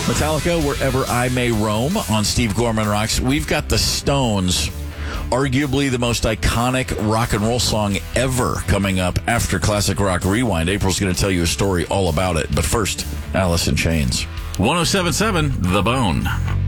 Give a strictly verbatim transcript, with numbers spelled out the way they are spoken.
Metallica, Wherever I May Roam on Steve Gorman Rocks. We've got the Stones, arguably the most iconic rock and roll song ever, coming up after Classic Rock Rewind. April's going to tell you a story all about it. But first, Alice in Chains. one oh seven point seven The Bone.